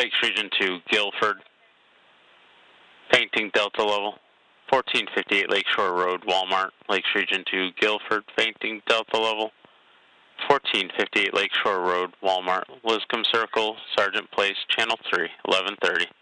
Lakes Region 2, Guilford, fainting Delta level. 1458 Lakeshore Road, Walmart, Lakes Region 2, Guilford, fainting Delta level. 1458 Lakeshore Road, Walmart, Liscombe Circle, Sergeant Place, Channel 3, 1130.